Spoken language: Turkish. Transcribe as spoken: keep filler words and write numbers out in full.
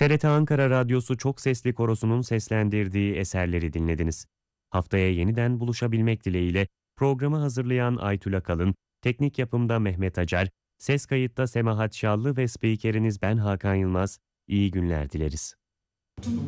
T R T Ankara Radyosu Çok Sesli Korosu'nun seslendirdiği eserleri dinlediniz. Haftaya yeniden buluşabilmek dileğiyle programı hazırlayan Aytül Akalın, teknik yapımda Mehmet Acar, ses kayıtta Semahat Şallı ve spikeriniz ben Hakan Yılmaz. İyi günler dileriz.